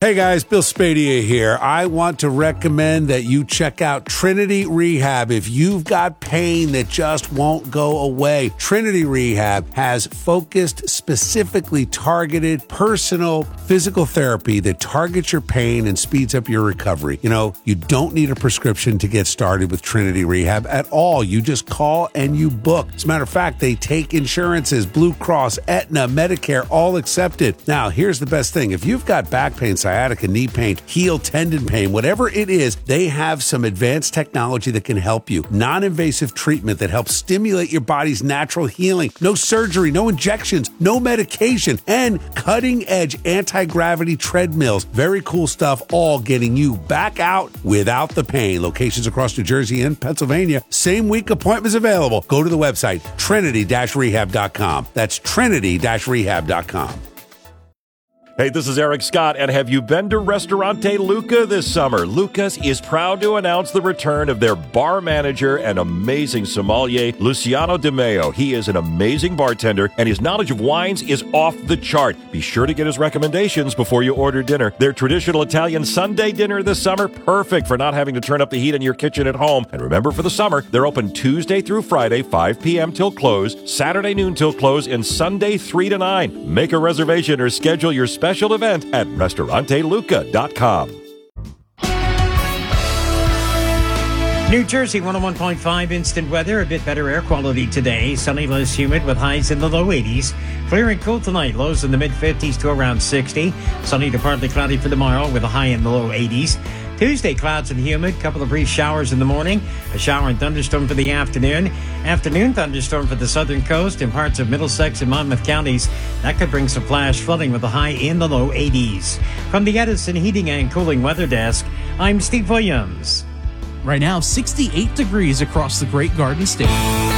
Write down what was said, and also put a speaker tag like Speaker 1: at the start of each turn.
Speaker 1: Hey guys, Bill Spadea here. I want to recommend that you check out Trinity Rehab if you've got pain that just won't go away. Trinity Rehab has focused, specifically targeted, personal physical therapy that targets your pain and speeds up your recovery. You know, you don't need a prescription to get started with Trinity Rehab at all. You just call and you book. As a matter of fact, they take insurances, Blue Cross, Aetna, Medicare, all accepted. Now, here's the best thing. If you've got back pain, sciatica, knee pain, heel, tendon pain, whatever it is, they have some advanced technology that can help you. Non-invasive treatment that helps stimulate your body's natural healing. No surgery, no injections, no medication, and cutting-edge anti-gravity treadmills. Very cool stuff, all getting you back out without the pain. Locations across New Jersey and Pennsylvania. Same week appointments available. Go to the website, trinity-rehab.com. That's trinity-rehab.com.
Speaker 2: Hey, this is Eric Scott, and have you been to Ristorante Luca this summer? Luca's is proud to announce the return of their bar manager and amazing sommelier, Luciano Di Meo. He is an amazing bartender, and his knowledge of wines is off the chart. Be sure to get his recommendations before you order dinner. Their traditional Italian Sunday dinner this summer, perfect for not having to turn up the heat in your kitchen at home. And remember, for the summer, they're open Tuesday through Friday, 5 p.m. till close, Saturday noon till close, and Sunday 3 to 9. Make a reservation or schedule your special event at restauranteluca.com.
Speaker 3: New Jersey 101.5 instant weather, a bit better air quality today. Sunny, less humid with highs in the low 80s. Clear and cool tonight, lows in the mid 50s to around 60. Sunny to partly cloudy for tomorrow with a high in the low 80s. Tuesday, clouds and humid, couple of brief showers in the morning, a shower and thunderstorm for the afternoon. Afternoon thunderstorm for the southern coast and parts of Middlesex and Monmouth counties. That could bring some flash flooding with a high in the low 80s. From the Edison Heating and Cooling Weather Desk, I'm Steve Williams.
Speaker 4: Right now, 68 degrees across the Great Garden State.